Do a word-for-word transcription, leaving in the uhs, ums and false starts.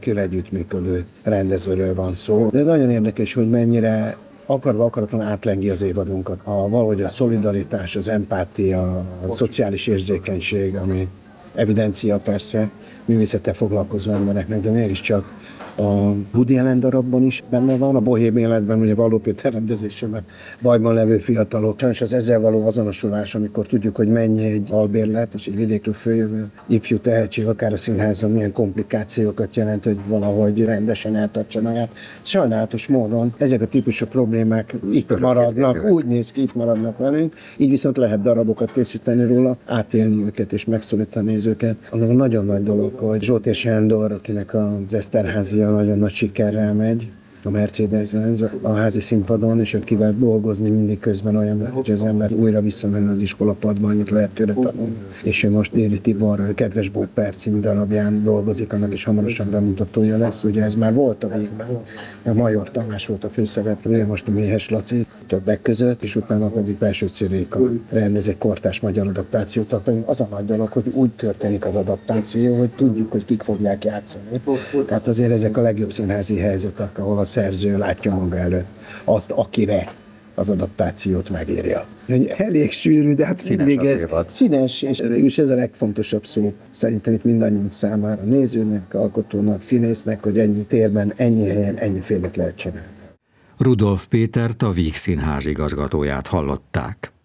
Kül együttműködő rendezőről van szó. De nagyon érdekes, hogy mennyire akarva akaratlan átlengi az évadunkat. A, valahogy a szolidaritás, az empátia, a szociális érzékenység, ami evidencia persze művészettel foglalkozó embereknek, de mégiscsak a Woody Allen darabban is benne van, a Bohém életben, ugye Valló Péter rendezésében bajban levő fiatalok. Sajnos az ezzel való azonosulás, amikor tudjuk, hogy mennyi egy albérlet, és egy vidékről följövő ifjú tehetség, akár a színházban milyen komplikációkat jelent, hogy valahogy rendesen eltartsa magát. Sajnálatos módon ezek a típusú problémák itt maradnak, úgy néz ki, itt maradnak velünk, így viszont lehet darabokat készíteni róla, átélni őket és megszólítani a nézőket. Annak nagyon nagy dolog, hogy Zsótér Sándor, akinek az Eszterházi nagyon nagy sikerrel megy, a Mercedes-Benz a házi színpadon, és akivel dolgozni mindig közben olyan, hogy az ember újra visszamenne az iskolapadba, annyit lehet tőle tanulni. És ő most Déri Tibor Kedves Bóper című darabján dolgozik, annak is hamarosan bemutatója lesz. Ugye ez már volt a végben. A Major Tamás volt a főszereplő, most a Méhes Laci többek között, és utána pedig Belső Ciréka rendez egy kortárs magyar adaptációt. Az a nagy dolog, hogy úgy történik az adaptáció, hogy tudjuk, hogy kik fogják játszani. Tehát azért ezek a legjobb színházi helyzetek, ahol a szerző látja maga előtt azt, akire az adaptációt megírja. Elég sűrű, de hát színes mindig ez évad. Színes, és végülis ez a legfontosabb szó szerintem itt mindannyiunk számára, nézőnek, alkotónak, színésznek, hogy ennyi térben, ennyi helyen, ennyifélét lehet csinálni. Rudolf Pétert, a Vígszínház igazgatóját hallották.